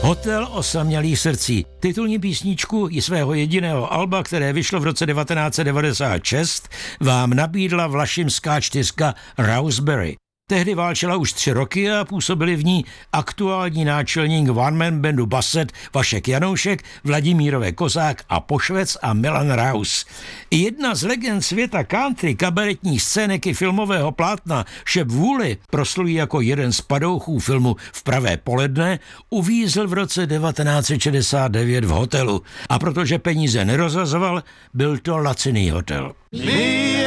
Hotel osamělých srdcí. Titulní písničku i svého jediného alba, které vyšlo v roce 1996, vám nabídla vlašimská čtyřka Raspberry. Tehdy válčila už 3 roky a působili v ní aktuální náčelník one-man bandu Baset Vašek Janoušek, Vladimírové Kozák a Pošvec a Milan Raus. I jedna z legend světa country, kabaretní scének i filmového plátna Šep Vůli, proslulý jako jeden z padouchů filmu V pravé poledne, uvízl v roce 1969 v hotelu. A protože peníze nerozhazoval, byl to laciný hotel.